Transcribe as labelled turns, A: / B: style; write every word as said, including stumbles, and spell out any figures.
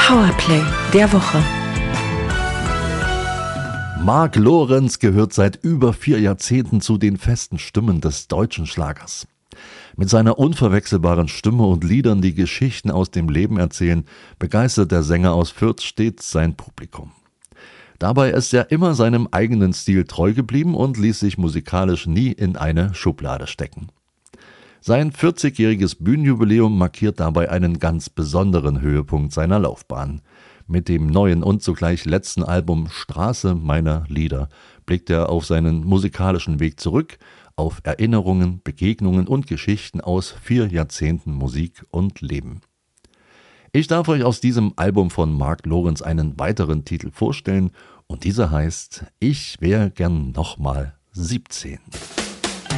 A: Powerplay der Woche.
B: Mark Lorenz gehört seit über vier Jahrzehnten zu den festen Stimmen des deutschen Schlagers. Mit seiner unverwechselbaren Stimme und Liedern, die Geschichten aus dem Leben erzählen, begeistert der Sänger aus Fürth stets sein Publikum. Dabei ist er immer seinem eigenen Stil treu geblieben und ließ sich musikalisch nie in eine Schublade stecken. Sein vierzigjähriges Bühnenjubiläum markiert dabei einen ganz besonderen Höhepunkt seiner Laufbahn. Mit dem neuen und zugleich letzten Album Straße meiner Lieder blickt er auf seinen musikalischen Weg zurück, auf Erinnerungen, Begegnungen und Geschichten aus vier Jahrzehnten Musik und Leben. Ich darf euch aus diesem Album von Mark Lorenz einen weiteren Titel vorstellen und dieser heißt Ich wär gern nochmal siebzehn.